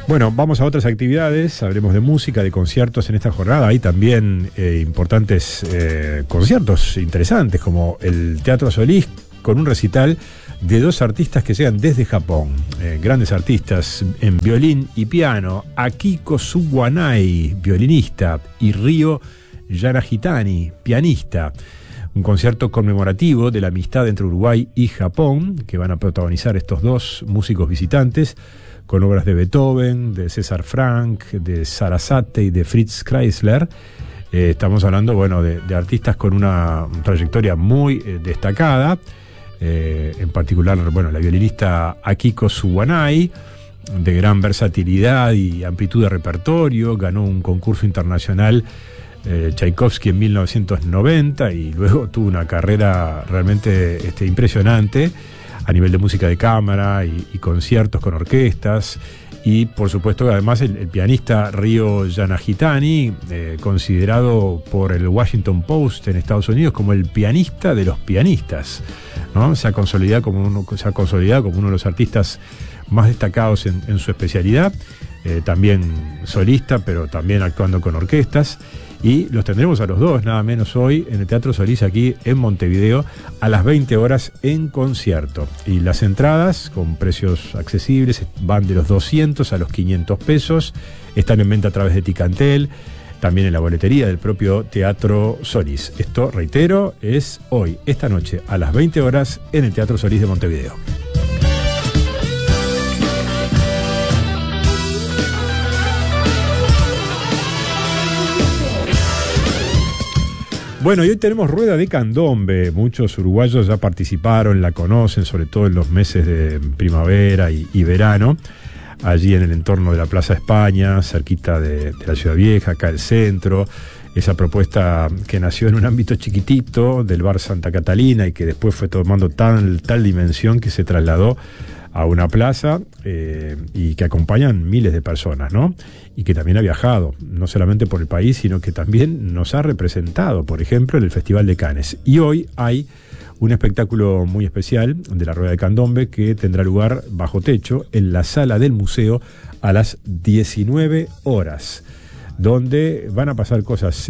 Bueno, vamos a otras actividades, hablemos de música, de conciertos en esta jornada. Hay también importantes conciertos interesantes, como el Teatro Solís, con un recital de dos artistas que llegan desde Japón. Grandes artistas en violín y piano: Akiko Suwanai, violinista, y Ryo Yanagitani, pianista. Un concierto conmemorativo de la amistad entre Uruguay y Japón, que van a protagonizar estos dos músicos visitantes, con obras de Beethoven, de César Franck, de Sarasate y de Fritz Kreisler. Estamos hablando, bueno, de artistas con una trayectoria muy destacada. En particular, bueno, la violinista Akiko Suwanai, de gran versatilidad y amplitud de repertorio, ganó un concurso internacional Tchaikovsky en 1990 y luego tuvo una carrera realmente impresionante a nivel de música de cámara y conciertos con orquestas. Y por supuesto además el pianista Ryo Yanagitani, considerado por el Washington Post en Estados Unidos como el pianista de los pianistas, ¿no? Se ha consolidado como uno de los artistas más destacados en su especialidad, también solista, pero también actuando con orquestas. Y los tendremos a los dos, nada menos, hoy en el Teatro Solís, aquí en Montevideo, a las 20 horas en concierto. Y las entradas, con precios accesibles, van de los 200 a los 500 pesos. Están en venta a través de Ticantel, también en la boletería del propio Teatro Solís. Esto, reitero, es hoy, esta noche, a las 20 horas en el Teatro Solís de Montevideo. Bueno, y hoy tenemos Rueda de Candombe. Muchos uruguayos ya participaron, la conocen, sobre todo en los meses de primavera y verano, allí en el entorno de la Plaza España, cerquita de la Ciudad Vieja, acá el centro. Esa propuesta que nació en un ámbito chiquitito del bar Santa Catalina y que después fue tomando tal dimensión que se trasladó a una plaza y que acompañan miles de personas, ¿no? Y que también ha viajado, no solamente por el país, sino que también nos ha representado, por ejemplo, en el Festival de Cannes. Y hoy hay un espectáculo muy especial de la Rueda de Candombe que tendrá lugar bajo techo en la sala del museo a las 19 horas, donde van a pasar cosas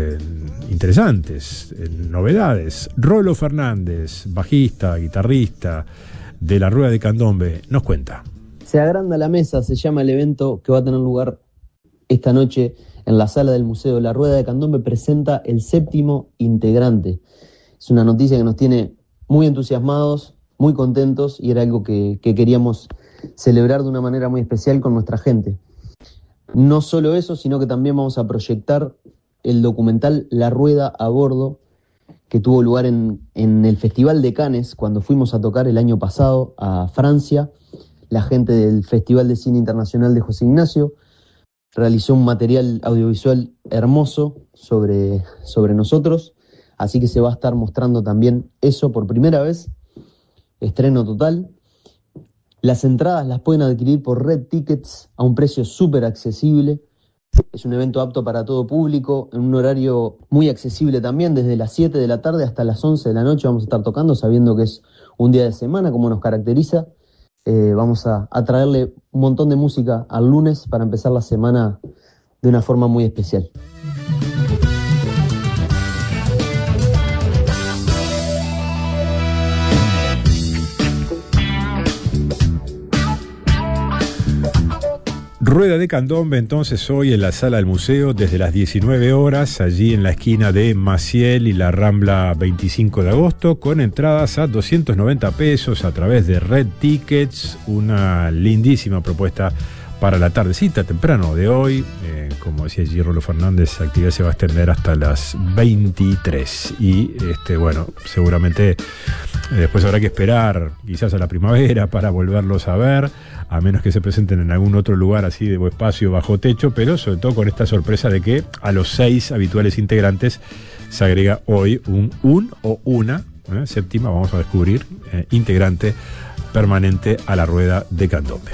interesantes, novedades. Rolo Fernández, bajista, guitarrista de la Rueda de Candombe, nos cuenta. Se agranda la mesa, se llama el evento que va a tener lugar esta noche en la sala del museo. La Rueda de Candombe presenta el 7º integrante. Es una noticia que nos tiene muy entusiasmados, muy contentos, y era algo que queríamos celebrar de una manera muy especial con nuestra gente. No solo eso, sino que también vamos a proyectar el documental La Rueda a Bordo, que tuvo lugar en el Festival de Cannes, cuando fuimos a tocar el año pasado a Francia. La gente del Festival de Cine Internacional de José Ignacio realizó un material audiovisual hermoso sobre nosotros, así que se va a estar mostrando también eso por primera vez, estreno total. Las entradas las pueden adquirir por Red Tickets a un precio súper accesible. Es un evento apto para todo público, en un horario muy accesible también, desde las 7 de la tarde hasta las 11 de la noche vamos a estar tocando, sabiendo que es un día de semana, como nos caracteriza. Vamos a traerle un montón de música al lunes para empezar la semana de una forma muy especial. Rueda de Candombe entonces hoy en la sala del museo desde las 19 horas, allí en la esquina de Maciel y la Rambla 25 de agosto, con entradas a 290 pesos a través de Red Tickets. Una lindísima propuesta para la tardecita temprano de hoy. Como decía allí Rolo Fernández, la actividad se va a extender hasta las 23 y bueno, seguramente después habrá que esperar quizás a la primavera para volverlos a ver, a menos que se presenten en algún otro lugar así de espacio bajo techo, pero sobre todo con esta sorpresa de que a los 6 habituales integrantes se agrega hoy un o una séptima, vamos a descubrir, integrante permanente a la Rueda de Candombe.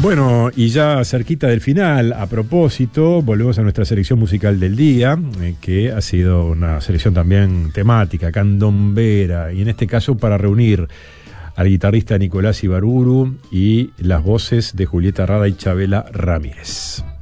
Bueno, y ya cerquita del final, a propósito, volvemos a nuestra selección musical del día, que ha sido una selección también temática, candombera, y en este caso para reunir al guitarrista Nicolás Ibarburu y las voces de Julieta Rada y Chabela Ramírez.